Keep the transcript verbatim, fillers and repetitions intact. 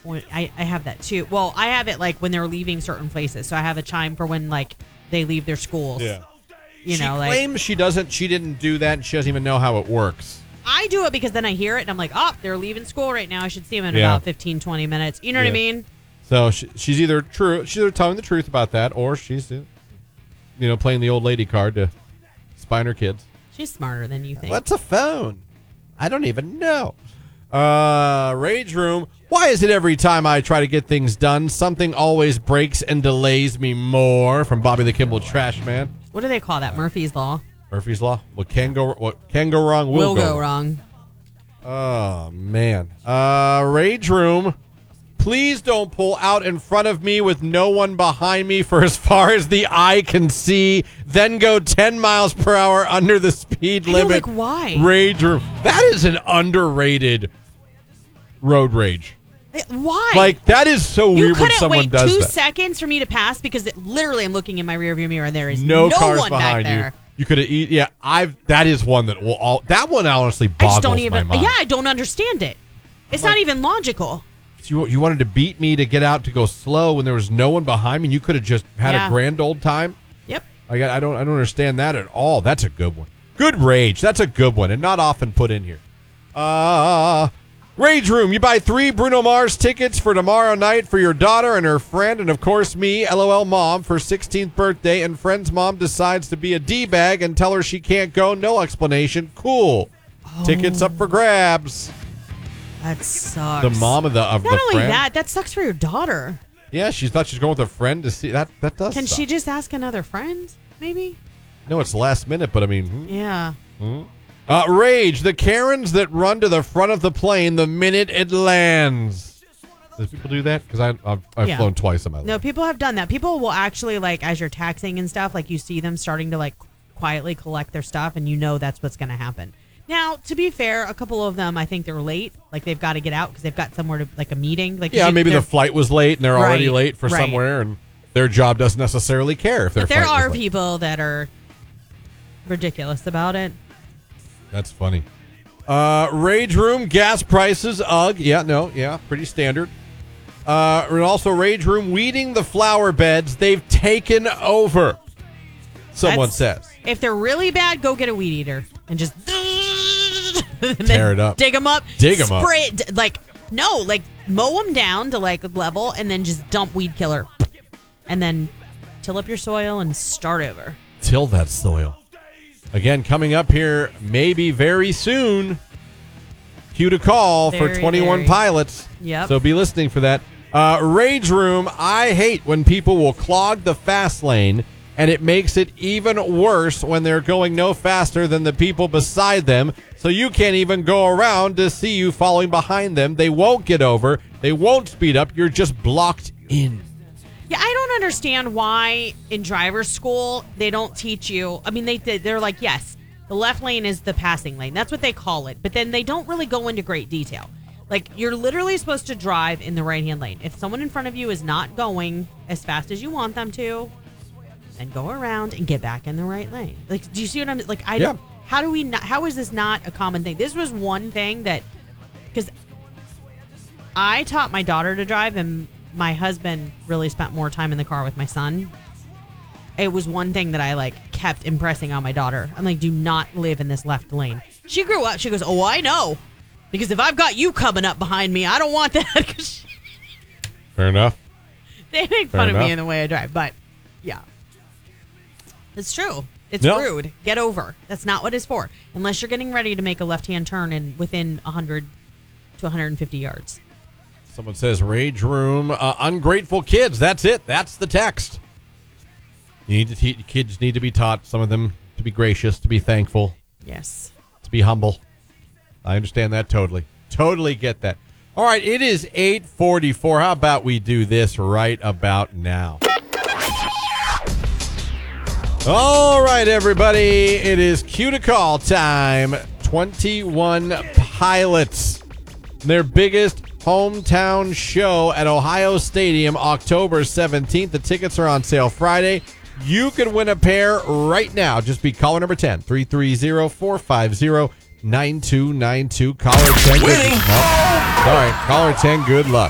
When I, I have that too. Well, I have it like when they're leaving certain places. So I have a chime for when like they leave their schools. Yeah. You she know, like claims she doesn't. She didn't do that. And she doesn't even know how it works. I do it because then I hear it and I'm like, oh, they're leaving school right now. I should see them in Yeah. about fifteen, twenty minutes. You know Yeah. what I mean? So she, she's either true. She's either telling the truth about that, or she's, you know, playing the old lady card to spy on her kids. She's smarter than you think. What's a phone? I don't even know. Uh, Rage Room. Why is it every time I try to get things done, something always breaks and delays me more? From Bobby the Kimball Trash Man. What do they call that? Murphy's Law? Murphy's Law. What can go what can go wrong will, Will go wrong. Oh man. Uh, Rage Room. Please don't pull out in front of me with no one behind me for as far as the eye can see. Then go ten miles per hour under the speed I know, limit. like, why? Rage Room. That is an underrated road rage. Why? Like, that is so you weird when couldn't someone wait does two that. seconds for me to pass because it, literally I'm looking in my rearview mirror and there is No, no cars one behind back you. there. You could have eat. Yeah, I've. That is one that will all. That one honestly I boggles just don't even. my mind. Yeah, I don't understand it. It's Like- not even logical. You, you wanted to beat me to get out to go slow when there was no one behind me, and you could have just had Yeah. a grand old time. Yep. I got. I don't. I don't understand that at all. That's a good one. Good rage. That's a good one, and not often put in here. Uh Rage Room. You buy three Bruno Mars tickets for tomorrow night for your daughter and her friend, and of course me, LOL mom, for sixteenth birthday. And friend's mom decides to be a d-bag and tell her she can't go. No explanation. Cool. Oh. Tickets up for grabs. That sucks. The mom of the of Not the only friend. that, that sucks for your daughter. Yeah, she thought she was going with a friend to see that. That does. Can suck. she just ask another friend? Maybe. No, it's last minute, but I mean. hmm. Yeah. Uh, Rage, the Karens that run to the front of the plane the minute it lands. Does people do that? Because I've, I've Yeah. flown twice in my life. No, people have done that. People will actually, like, as you're taxing and stuff, like, you see them starting to, like, quietly collect their stuff, and you know that's what's going to happen. Now, to be fair, a couple of them, I think they're late. Like, they've got to get out because they've got somewhere to, like, a meeting. Like, Yeah, you- maybe they're- the flight was late and they're already Right, late for right. somewhere, and their job doesn't necessarily care if their But there flight was are late. people that are ridiculous about it. That's funny. Uh, Rage Room, gas prices, ugh. Yeah, no, yeah, pretty standard. Uh, and also Rage Room, weeding the flower beds. They've taken over, someone That's- says. If they're really bad, go get a weed eater and just and then Tear it up. dig them up, Dig 'em up. spray it, like no, like mow them down to like level, and then just dump weed killer, and then till up your soil and start over. Till that soil. Again, coming up here, maybe very soon. Cue to call Very, for twenty-one very. Pilots. Yep. So be listening for that. Uh, Rage Room, I hate when people will clog the fast lane, and it makes it even worse when they're going no faster than the people beside them, so you can't even go around to see you following behind them. They won't get over. They won't speed up. You're just blocked in. Yeah, I don't understand why in driver's school they don't teach you. I mean, they they're like, yes, the left lane is the passing lane. That's what they call it. But then they don't really go into great detail. Like, you're literally supposed to drive in the right-hand lane. If someone in front of you is not going as fast as you want them to, then go around and get back in the right lane. Like, do you see what I'm like? I Yeah. don't. How do we not? How is this not a common thing? This was one thing that, because I taught my daughter to drive, and my husband really spent more time in the car with my son. It was one thing that I like kept impressing on my daughter. I'm like, do not live in this left lane. She grew up. She goes, oh, I know. Because if I've got you coming up behind me, I don't want that. 'Cause Fair enough. they make Fair fun of enough. me in the way I drive. But, yeah. It's true. It's No. rude. Get over. That's not what it's for. Unless you're getting ready to make a left-hand turn in within one hundred to one hundred fifty yards. Someone says Rage Room, uh, ungrateful kids. That's it. That's the text. You need to teach kids need to be taught. Some of them to be gracious, to be thankful, Yes. to be humble. I understand that totally. Totally get that. All right, it is eight forty-four. How about we do this right about now? All right, everybody. It is cue to call time. twenty-one Pilots. Their biggest hometown show at Ohio Stadium, October seventeenth. The tickets are on sale Friday. You can win a pair right now. Just be caller number ten, three three zero, four five zero, nine two nine two. Caller ten. Good, Winning. no. All right, caller ten, good luck.